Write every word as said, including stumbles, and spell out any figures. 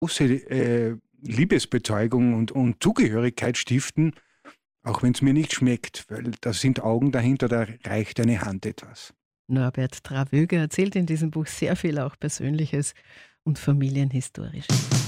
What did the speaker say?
große äh, Liebesbezeugung und, und Zugehörigkeit stiften, auch wenn es mir nicht schmeckt, weil da sind Augen dahinter, da reicht eine Hand etwas. Norbert Travöger erzählt in diesem Buch sehr viel auch Persönliches und Familienhistorisches.